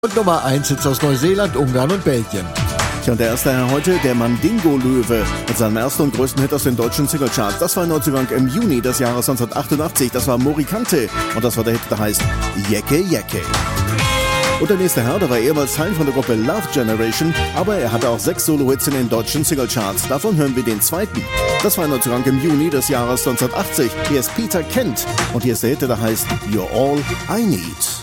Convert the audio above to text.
Und Nummer 1 sitzt aus Neuseeland, Ungarn und Belgien. Tja, und der erste Herr heute, der Mandingo-Löwe, mit seinem ersten und größten Hit aus den deutschen Singlecharts. Das war ein Neuzugang im Juni des Jahres 1988. Das war Morikante. Und das war der Hit, der heißt Jecke Jecke. Und der nächste Herr, der war ehemals Teil von der Gruppe Love Generation, aber er hatte auch 6 Solo-Hits in den deutschen Singlecharts. Davon hören wir den zweiten. Das war ein Neuzugang im Juni des Jahres 1980. Hier ist Peter Kent. Und hier ist der Hit, der heißt You're All I Need.